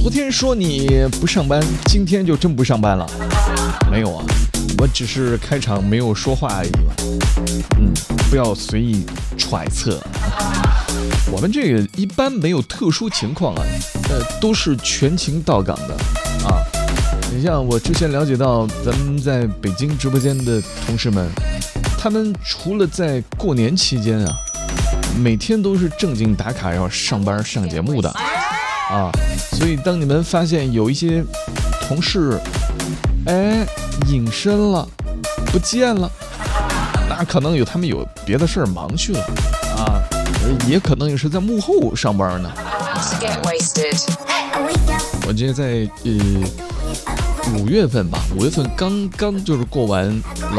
昨天说你不上班，今天就真不上班了？没有啊，我只是开场没有说话而已嘛。不要随意揣测。我们这个一般没有特殊情况啊，都是全勤到岗的啊。你像我之前了解到，咱们在北京直播间的同事们，他们除了在过年期间啊，每天都是正经打卡要上班上节目的啊。所以当你们发现有一些同事隐身了不见了，那可能他们有别的事儿忙去了啊，也可能也是在幕后上班呢。我记得在5月份吧，5月份刚就是过完